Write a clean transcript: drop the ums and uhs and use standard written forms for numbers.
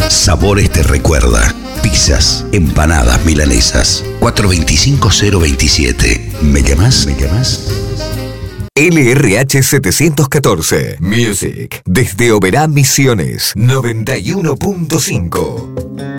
Sabores te recuerda. Pizzas, empanadas, milanesas. 425-027. ¿Me llamás? LRH 714 Music desde Oberá Misiones 91.5.